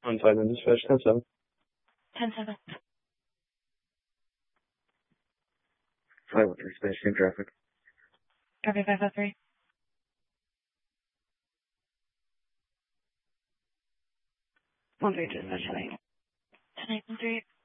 5 in dispatch, 10-7. 10-7. 513 dispatch, team traffic. Copy 503. 1-3 dispatch, 10-8. 10-8, 1-3.